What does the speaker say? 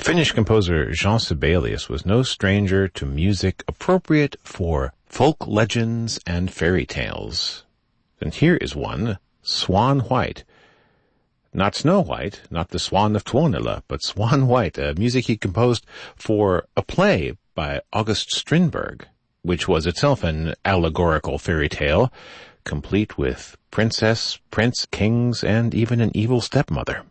Finnish composer Jean Sibelius was no stranger to music appropriate for folk legends and fairy tales. And here is one, Swan White. Not Snow White, not the Swan of Tuonela, but Swan White, music he composed for a play by August Strindberg, which was itself an allegorical fairy tale, complete with princess, prince, kings, and even an evil stepmother.